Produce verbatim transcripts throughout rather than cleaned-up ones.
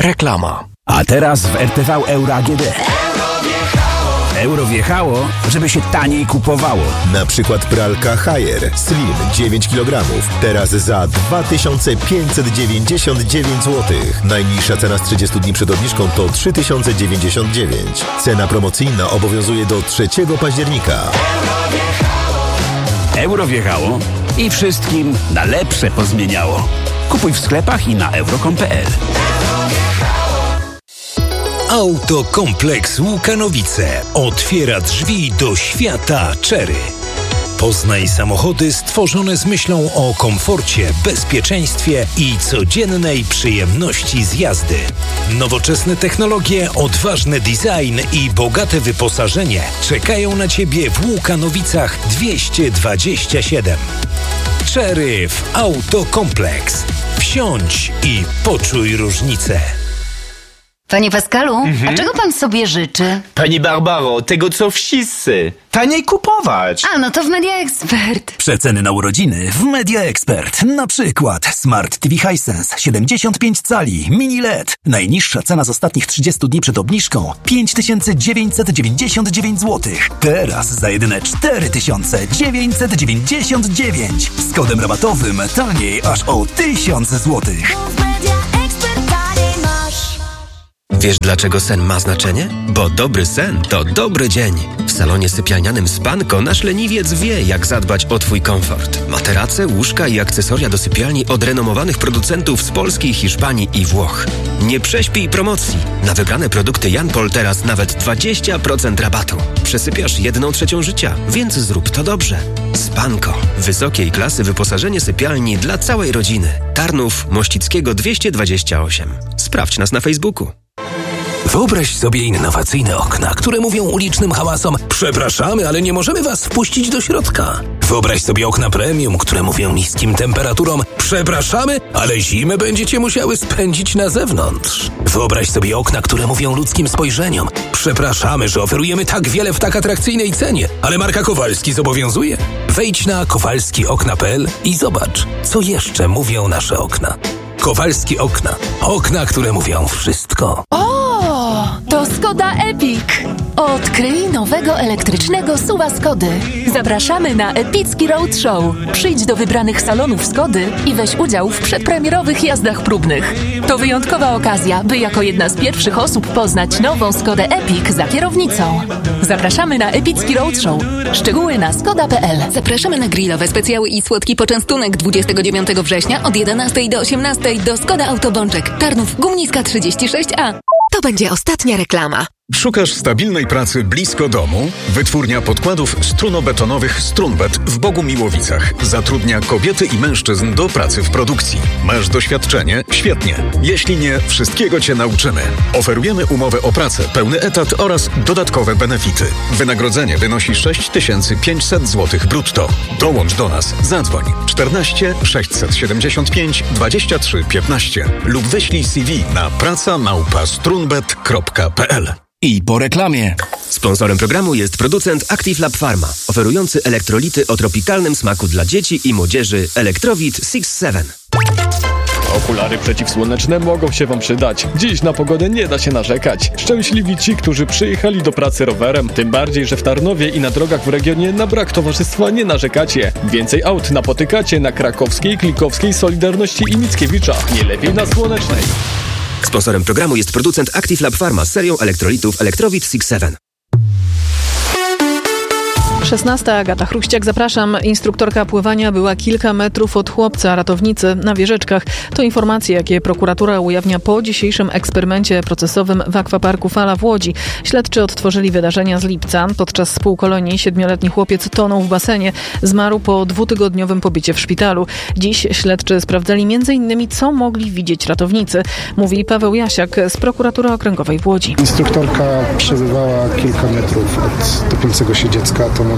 Reklama. A teraz w R T V Euro A G D. Euro wjechało, żeby się taniej kupowało. Na przykład pralka Haier Slim dziewięć kilogramów. Teraz za dwa tysiące pięćset dziewięćdziesiąt dziewięć złotych. Najniższa cena z trzydziestu dni przed obniżką to trzy tysiące dziewięćdziesiąt dziewięć. Cena promocyjna obowiązuje do trzeciego października. Euro wjechało i wszystkim na lepsze pozmieniało. Kupuj w sklepach i na euro kropka com kropka p l. Autokompleks Łukanowice otwiera drzwi do świata Chery. Poznaj samochody stworzone z myślą o komforcie, bezpieczeństwie i codziennej przyjemności z jazdy. Nowoczesne technologie, odważny design i bogate wyposażenie czekają na Ciebie w Łukanowicach dwieście dwadzieścia siedem. Chery w Autokompleks. Wsiądź i poczuj różnicę. Panie Pascalu, mhm. a czego pan sobie życzy? Pani Barbaro, tego co wszyscy. Taniej kupować. A, no to w Media Expert. Przeceny na urodziny w Media Expert. Na przykład Smart T V Hisense siedemdziesiąt pięć cali, mini L E D. Najniższa cena z ostatnich trzydziestu dni przed obniżką pięć tysięcy dziewięćset dziewięćdziesiąt dziewięć złotych. Teraz za jedyne cztery tysiące dziewięćset dziewięćdziesiąt dziewięć. Z kodem rabatowym taniej aż o tysiąc złotych. Wiesz, dlaczego sen ma znaczenie? Bo dobry sen to dobry dzień. W salonie sypialnianym Spanko nasz leniwiec wie, jak zadbać o Twój komfort. Materace, łóżka i akcesoria do sypialni od renomowanych producentów z Polski, Hiszpanii i Włoch. Nie prześpij promocji. Na wybrane produkty Janpol teraz nawet dwadzieścia procent rabatu. Przesypiasz jedną trzecią życia, więc zrób to dobrze. Spanko. Wysokiej klasy wyposażenie sypialni dla całej rodziny. Tarnów Mościckiego dwieście dwadzieścia osiem. Sprawdź nas na Facebooku. Wyobraź sobie innowacyjne okna, które mówią ulicznym hałasom: przepraszamy, ale nie możemy was wpuścić do środka. Wyobraź sobie okna premium, które mówią niskim temperaturom: przepraszamy, ale zimę będziecie musiały spędzić na zewnątrz. Wyobraź sobie okna, które mówią ludzkim spojrzeniom: przepraszamy, że oferujemy tak wiele w tak atrakcyjnej cenie, ale marka Kowalski zobowiązuje. Wejdź na kowalski okna kropka p l i zobacz, co jeszcze mówią nasze okna. Kowalski Okna. Okna, które mówią wszystko. O, to Skoda Epic. Odkryj nowego elektrycznego suwa Skody. Zapraszamy na epicki roadshow. Przyjdź do wybranych salonów Skody i weź udział w przedpremierowych jazdach próbnych. To wyjątkowa okazja, by jako jedna z pierwszych osób poznać nową Skodę Epic za kierownicą. Zapraszamy na epicki roadshow. Szczegóły na skoda kropka p l. Zapraszamy na grillowe specjały i słodki poczęstunek dwudziestego dziewiątego września od jedenastej do osiemnastej do Skoda Autobączek. Tarnów Gumniska trzydzieści sześć a. To będzie ostatnia reklama. Szukasz stabilnej pracy blisko domu? Wytwórnia podkładów strunobetonowych Strunbet w Bogumiłowicach zatrudnia kobiety i mężczyzn do pracy w produkcji. Masz doświadczenie? Świetnie. Jeśli nie, wszystkiego Cię nauczymy. Oferujemy umowę o pracę, pełny etat oraz dodatkowe benefity. Wynagrodzenie wynosi sześć tysięcy pięćset złotych brutto. Dołącz do nas. Zadzwoń czternaście sześćset siedemdziesiąt pięć dwadzieścia trzy piętnaście lub wyślij C V na praca małpa strunbet kropka p l. I po reklamie. Sponsorem programu jest producent Active Lab Pharma, oferujący elektrolity o tropikalnym smaku dla dzieci i młodzieży Electrowit six seven. Okulary przeciwsłoneczne mogą się Wam przydać. Dziś na pogodę nie da się narzekać. Szczęśliwi ci, którzy przyjechali do pracy rowerem. Tym bardziej, że w Tarnowie i na drogach w regionie na brak towarzystwa nie narzekacie. Więcej aut napotykacie na Krakowskiej, Klikowskiej, Solidarności i Mickiewicza. Nie lepiej na Słonecznej. Sponsorem programu jest producent Active Lab Pharma z serią elektrolitów Electrowit six seven. szesnasta. Agata Chruściak, zapraszam. Instruktorka pływania była kilka metrów od chłopca. Ratownicy na wieżyczkach. To informacje, jakie prokuratura ujawnia po dzisiejszym eksperymencie procesowym w akwaparku Fala w Łodzi. Śledczy odtworzyli wydarzenia z lipca. Podczas spółkolonii siedmioletni chłopiec tonął w basenie. Zmarł po dwutygodniowym pobycie w szpitalu. Dziś śledczy sprawdzali między innymi, co mogli widzieć ratownicy. Mówi Paweł Jasiak z prokuratury okręgowej w Łodzi. Instruktorka przebywała kilka metrów od topiącego się dziecka. To mogła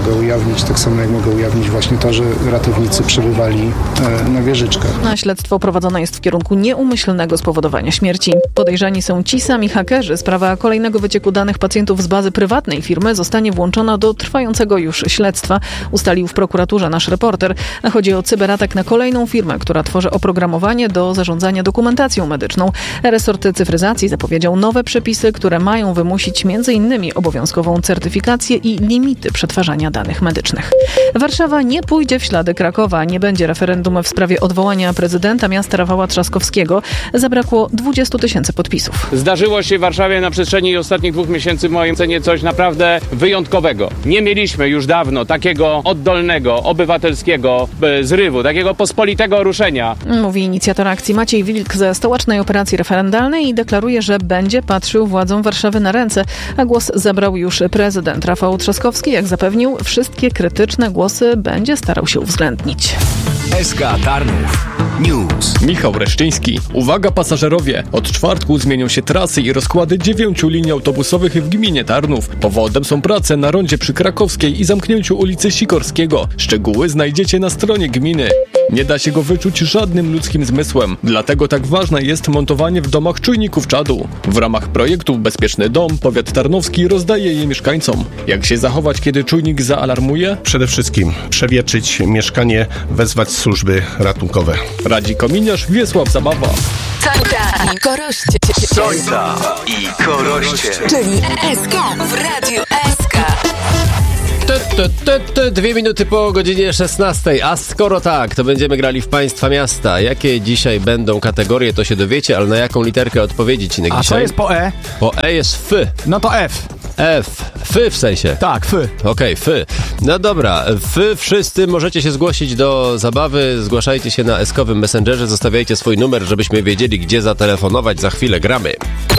mogę ujawnić, tak samo jak mogę ujawnić właśnie to, że ratownicy przebywali na wieżyczkach. A śledztwo prowadzone jest w kierunku nieumyślnego spowodowania śmierci. Podejrzani są ci sami hakerzy. Sprawa kolejnego wycieku danych pacjentów z bazy prywatnej firmy zostanie włączona do trwającego już śledztwa, ustalił w prokuraturze nasz reporter. Chodzi o cyberatak na kolejną firmę, która tworzy oprogramowanie do zarządzania dokumentacją medyczną. Resort cyfryzacji zapowiedział nowe przepisy, które mają wymusić między innymi obowiązkową certyfikację i limity przetwarzania danych medycznych. Warszawa nie pójdzie w ślady Krakowa. Nie będzie referendum w sprawie odwołania prezydenta miasta Rafała Trzaskowskiego. Zabrakło dwudziestu tysięcy podpisów. Zdarzyło się w Warszawie na przestrzeni ostatnich dwóch miesięcy w moim ocenie coś naprawdę wyjątkowego. Nie mieliśmy już dawno takiego oddolnego, obywatelskiego zrywu, takiego pospolitego ruszenia. Mówi inicjator akcji Maciej Wilk ze stołecznej operacji referendalnej i deklaruje, że będzie patrzył władzom Warszawy na ręce, a głos zabrał już prezydent Rafał Trzaskowski. Jak zapewnił, wszystkie krytyczne głosy będzie starał się uwzględnić. S K Tarnów News. Michał Reszczyński. Uwaga pasażerowie! Od czwartku zmienią się trasy i rozkłady dziewięciu linii autobusowych w gminie Tarnów. Powodem są prace na rondzie przy Krakowskiej i zamknięciu ulicy Sikorskiego. Szczegóły znajdziecie na stronie gminy. Nie da się go wyczuć żadnym ludzkim zmysłem. Dlatego tak ważne jest montowanie w domach czujników czadu. W ramach projektu Bezpieczny Dom powiat tarnowski rozdaje je mieszkańcom. Jak się zachować, kiedy czujnik zaalarmuje? Przede wszystkim przewietrzyć mieszkanie, wezwać służby ratunkowe. Radzi kominiarz Wiesław Zabawa. Sojta i Koroście. Sojta i Koroście. Czyli S K w Radiu S K. Ty, ty, ty, ty, dwie minuty po godzinie szesnastej. A skoro tak, to będziemy grali w państwa miasta. Jakie dzisiaj będą kategorie, to się dowiecie, ale na jaką literkę odpowiedzieć Inek A dzisiaj? co jest po E? Po E jest F. No to F. F. F w sensie. Tak, F. Okej, okay, F. No dobra, F. Wszyscy możecie się zgłosić do zabawy. Zgłaszajcie się na eskowym Messengerze, zostawiajcie swój numer, żebyśmy wiedzieli, gdzie zatelefonować. Za chwilę gramy.